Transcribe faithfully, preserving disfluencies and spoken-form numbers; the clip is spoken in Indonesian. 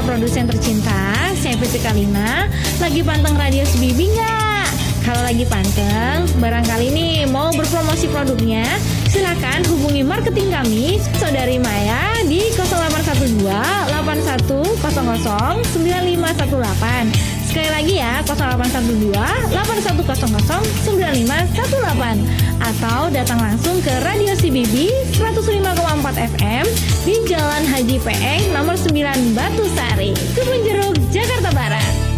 produsen tercinta, saya Fitri Kalina. Lagi panteng radio C B B nggak? Kalau lagi panteng, barangkali nih mau berpromosi produknya, silakan hubungi marketing kami, Saudari Maya di nol delapan satu dua delapan satu nol nol sembilan lima satu delapan. Sekali lagi ya, nol delapan satu dua delapan satu nol nol sembilan lima satu delapan. Atau datang langsung ke Radio C B B seratus lima koma empat F M di Jalan Haji Peeng nomor sembilan Batu Sari, Kebun Jeruk, Jakarta Barat.